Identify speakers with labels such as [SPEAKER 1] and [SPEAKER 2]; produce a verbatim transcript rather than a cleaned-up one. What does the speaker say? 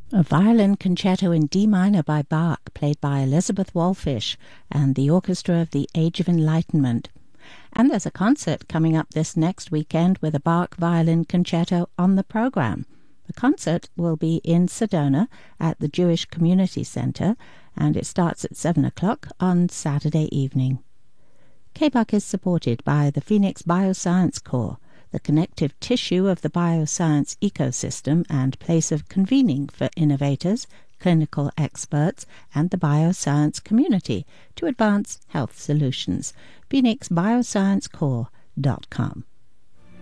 [SPEAKER 1] A violin concerto in D minor by Bach, played by Elizabeth Wallfish and the Orchestra of the Age of Enlightenment. And there's a concert coming up this next weekend with a Bach violin concerto on the program. The concert will be in Sedona at the Jewish Community Center, and it starts at seven o'clock on Saturday evening. K B U C is supported by the Phoenix Bioscience Corps, the connective tissue of the bioscience ecosystem and place of convening for innovators, clinical experts, and the bioscience community to advance health solutions. phoenix bioscience corps dot com